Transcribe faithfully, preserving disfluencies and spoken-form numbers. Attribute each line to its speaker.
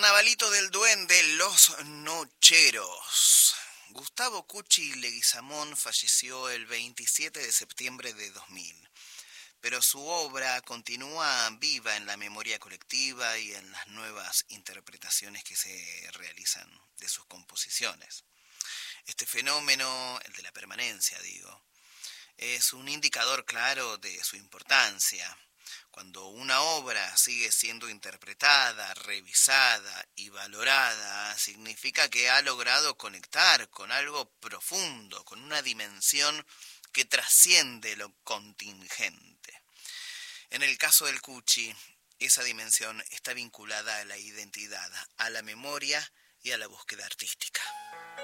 Speaker 1: Carnavalito del Duende, Los Nocheros. Gustavo Cuchi Leguizamón falleció el veintisiete de septiembre de dos mil, pero su obra continúa viva en la memoria colectiva y en las nuevas interpretaciones que se realizan de sus composiciones. Este fenómeno, el de la permanencia, digo, es un indicador claro de su importancia. Cuando una obra sigue siendo interpretada, revisada y valorada, significa que ha logrado conectar con algo profundo, con una dimensión que trasciende lo contingente. En el caso del Cuchi, esa dimensión está vinculada a la identidad, a la memoria y a la búsqueda artística.